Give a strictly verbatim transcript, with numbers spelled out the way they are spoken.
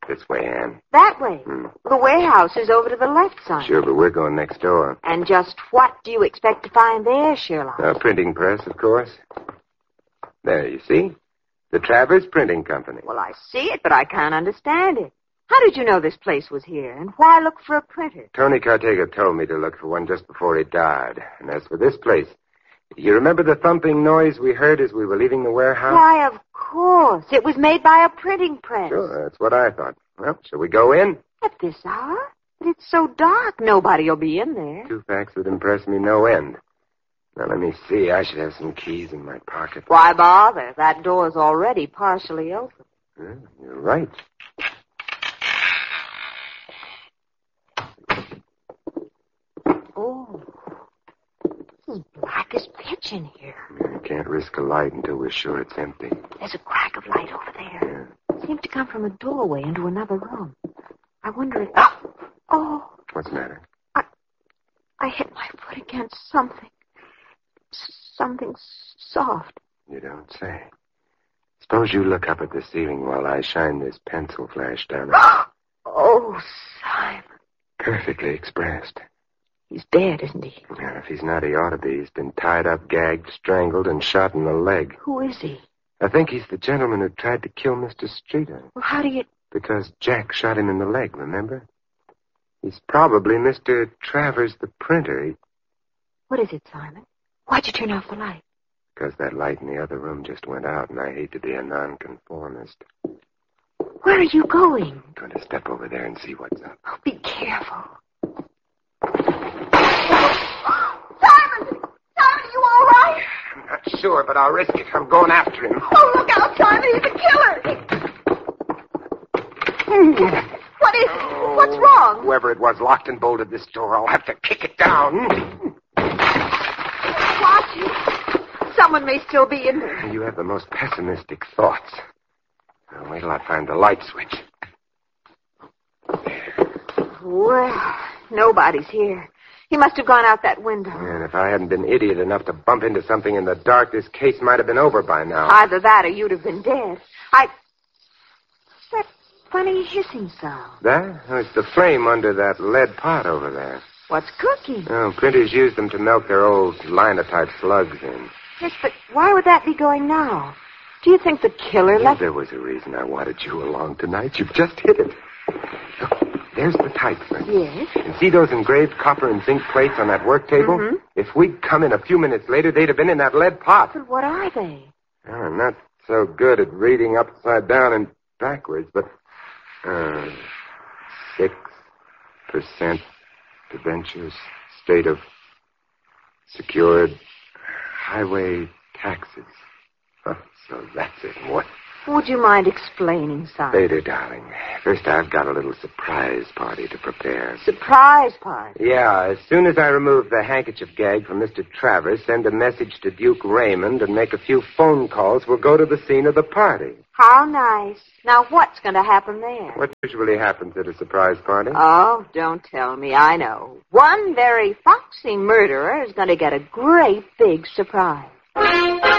This way, Ann. That way? Hmm. The warehouse is over to the left side. Sure, but we're going next door. And just what do you expect to find there, Sherlock? A printing press, of course. There, you see? The Travers Printing Company. Well, I see it, but I can't understand it. How did you know this place was here, and why look for a printer? Tony Cartega told me to look for one just before he died. And as for this place, you remember the thumping noise we heard as we were leaving the warehouse? Why, of course. It was made by a printing press. Sure, that's what I thought. Well, shall we go in? At this hour? But it's so dark, nobody will be in there. Two facts that impress me no end. Now, let me see. I should have some keys in my pocket. Why bother? That door's already partially open. Yeah, you're right. Oh, this is black as pitch in here. I can't risk a light until we're sure it's empty. There's a crack of light over there. Yeah. It seems to come from a doorway into another room. I wonder if... Oh! Oh! What's the matter? I... I hit my foot against something. S- something soft. You don't say. Suppose you look up at the ceiling while I shine this pencil flash down it. Oh, Simon. Perfectly expressed. He's dead, isn't he? Yeah, if he's not, he ought to be. He's been tied up, gagged, strangled, and shot in the leg. Who is he? I think he's the gentleman who tried to kill Mister Streeter. Well, how do you... Because Jack shot him in the leg, remember? He's probably Mister Travers the printer. He... What is it, Simon? Why'd you turn off the light? Because that light in the other room just went out, and I hate to be a nonconformist. Where are you going? I'm going to step over there and see what's up. Oh, be careful. Simon! Simon, are you all right? I'm not sure, but I'll risk it. I'm going after him. Oh, look out, Simon. He's a killer. He... What is it? Oh, What's wrong? Whoever it was locked and bolted this door. I'll have to kick it down. Watch it. Someone may still be in there. You have the most pessimistic thoughts. Now, wait till I find the light switch. Well, nobody's here. He must have gone out that window. And if I hadn't been idiot enough to bump into something in the dark, this case might have been over by now. Either that or you'd have been dead. I... What's that funny hissing sound? That? Oh, it's the flame under that lead pot over there. What's cooking? Oh, printers use them to melt their old linotype slugs in. Yes, but why would that be going now? Do you think the killer Yeah, left... there was a reason I wanted you along tonight. You've just hit it. Look, there's the type print. Yes? And see those engraved copper and zinc plates on that work table? Mm-hmm. If we'd come in a few minutes later, they'd have been in that lead pot. But what are they? Oh, I'm not so good at reading upside down and backwards, but... Uh, six percent debentures, state of secured highway taxes. Huh, so that's it. What? Would you mind explaining, Simon? Later, darling. First, I've got a little surprise party to prepare. Surprise party? Yeah, as soon as I remove the handkerchief gag from Mister Travers, send a message to Duke Raymond and make a few phone calls, we'll go to the scene of the party. How nice. Now, what's going to happen there? What usually happens at a surprise party? Oh, don't tell me. I know. One very foxy murderer is going to get a great big surprise.